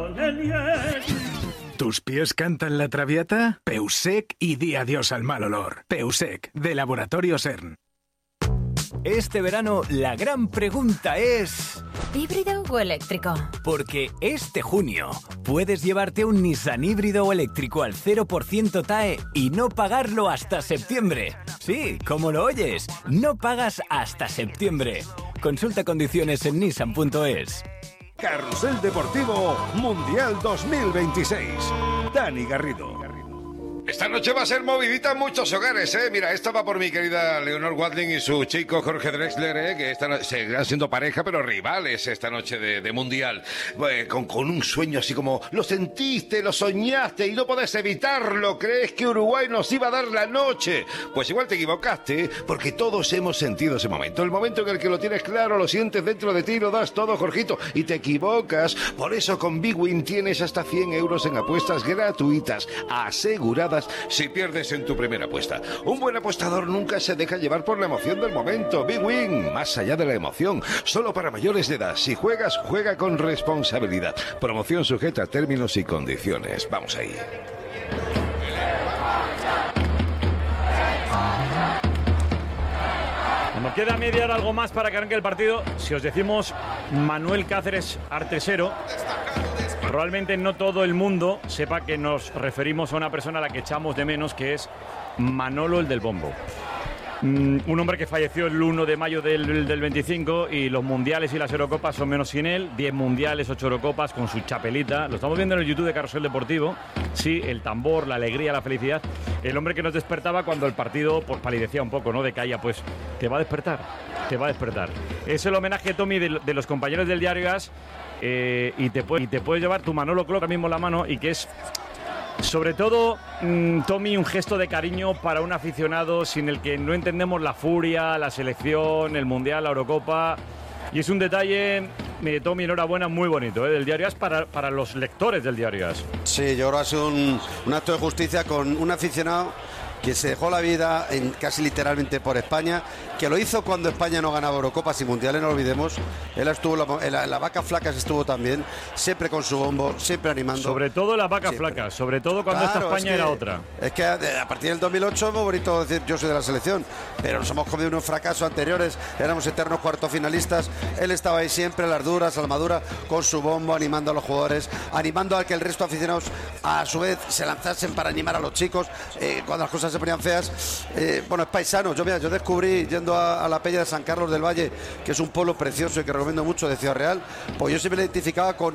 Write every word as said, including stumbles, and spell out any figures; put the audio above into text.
¿Tus pies cantan la traviata? Peusec y di adiós al mal olor. Peusec, de Laboratorio CERN. Este verano la gran pregunta es... ¿híbrido o eléctrico? Porque este junio puedes llevarte un Nissan híbrido o eléctrico al cero por ciento T A E y no pagarlo hasta septiembre. Sí, como lo oyes, no pagas hasta septiembre. Consulta condiciones en nissan punto es. Carrusel Deportivo Mundial dos mil veintiséis. Dani Garrido. Esta noche va a ser movidita en muchos hogares, ¿eh? Mira, esta va por mi querida Leonor Watling y su chico Jorge Drexler, ¿eh? Que esta no... seguirán siendo pareja, pero rivales esta noche de, de Mundial. Eh, con, con un sueño así como, lo sentiste, lo soñaste y no podés evitarlo. ¿Crees que Uruguay nos iba a dar la noche? Pues igual te equivocaste, porque todos hemos sentido ese momento. El momento en el que lo tienes claro, lo sientes dentro de ti, lo das todo, Jorgito, y te equivocas. Por eso con Big Win tienes hasta cien euros en apuestas gratuitas, aseguradas si pierdes en tu primera apuesta. Un buen apostador nunca se deja llevar por la emoción del momento. Big Win, más allá de la emoción, solo para mayores de edad. Si juegas, juega con responsabilidad. Promoción sujeta a términos y condiciones. Vamos ahí. Nos queda media hora algo más para que arranque el partido. Si os decimos Manuel Cáceres Artesero, probablemente no todo el mundo sepa que nos referimos a una persona a la que echamos de menos, que es Manolo, el del bombo. Mm, un hombre que falleció el uno de mayo del, del veinticinco, y los mundiales y las Eurocopas son menos sin él. diez mundiales, ocho Eurocopas con su chapelita. Lo estamos viendo en el YouTube de Carrusel Deportivo. Sí, el tambor, la alegría, la felicidad. El hombre que nos despertaba cuando el partido pues palidecía un poco, ¿no? Decaía, pues te va a despertar, te va a despertar. Es el homenaje, Tommy, de, de los compañeros del Diario As. Eh, y, te puede, y te puedes llevar tu Manolo Clock ahora mismo en la mano, y que es sobre todo, mmm, Tommy, un gesto de cariño para un aficionado sin el que no entendemos la furia, la selección, el Mundial, la Eurocopa. Y es un detalle, eh, Tommy, enhorabuena, muy bonito, ¿eh? Del Diario As para, para los lectores del Diario As. Sí, yo creo que ha sido un, un acto de justicia con un aficionado que se dejó la vida en, casi literalmente por España, que lo hizo cuando España no ganaba Eurocopas y Mundiales, no lo olvidemos. Él estuvo en la, en la Vacas Flacas, estuvo también, siempre con su bombo, siempre animando. Sobre todo las Vacas siempre. Flacas, sobre todo cuando claro, esta España es que, era otra. Es que a, a partir del dos mil ocho es muy bonito decir yo soy de la selección, pero nos hemos comido unos fracasos anteriores, éramos eternos cuartos finalistas. Él estaba ahí siempre, a las duras, a la madura, con su bombo, animando a los jugadores, animando a que el resto de aficionados a su vez se lanzasen para animar a los chicos eh, cuando las cosas se ponían feas. Eh, bueno, es paisano. Yo, mira, yo descubrí yendo a, a la Peña de San Carlos del Valle, que es un pueblo precioso y que recomiendo mucho, de Ciudad Real, pues yo siempre me identificaba con